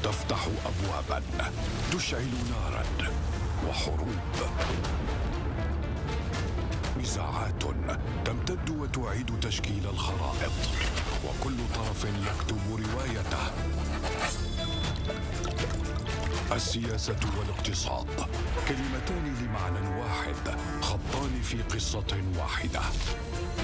تفتح أبوابا، تشعل نارا وحروب، نزاعات تمتد وتعيد تشكيل الخرائط، وكل طرف يكتب روايته. السياسة والاقتصاد كلمتان لمعنى واحد، خطان في قصة واحدة.